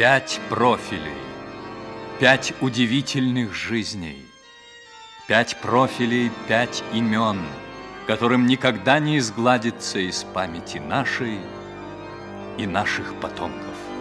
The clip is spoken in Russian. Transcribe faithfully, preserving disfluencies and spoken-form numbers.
Пять профилей, пять удивительных жизней, пять профилей, пять имен, которым никогда не изгладится из памяти нашей и наших потомков.